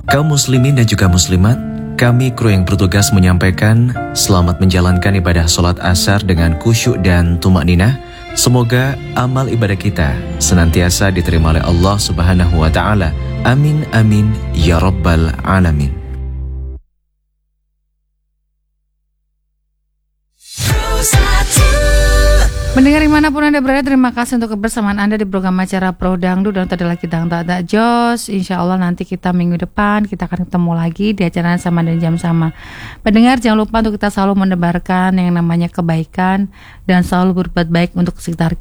Kaum muslimin dan juga muslimat, kami kru yang bertugas menyampaikan selamat menjalankan ibadah sholat asar dengan khusyuk dan tumakninah. Semoga amal ibadah kita senantiasa diterima oleh Allah Subhanahu wa Ta'ala. Amin amin ya rabbal alamin. Mendengar dimanapun Anda berada, terima kasih untuk kebersamaan Anda di program acara Pro Dangdut dan tadi lagi tak jos. Insya Allah nanti kita minggu depan kita akan ketemu lagi di acara sama dan jam sama. Pendengar, jangan lupa untuk kita selalu menebarkan yang namanya kebaikan dan selalu berbuat baik untuk sekitar